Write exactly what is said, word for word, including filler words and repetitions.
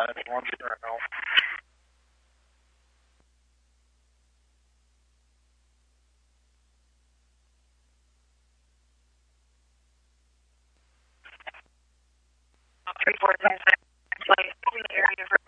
One zero. Three four ten. Flight in the area for